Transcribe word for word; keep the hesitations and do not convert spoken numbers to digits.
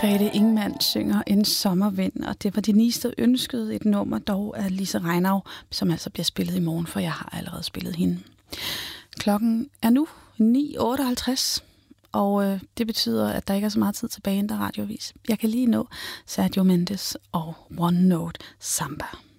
Grete Ingemann synger En sommervind, og det var Denise, der ønskede et nummer, dog af Lise Reinau, som altså bliver spillet i morgen, for jeg har allerede spillet hende. Klokken er nu ni otteoghalvtreds, og øh, det betyder, at der ikke er så meget tid tilbage, inden der er radiovis. Jeg kan lige nå Sergio Mendes og One Note Samba.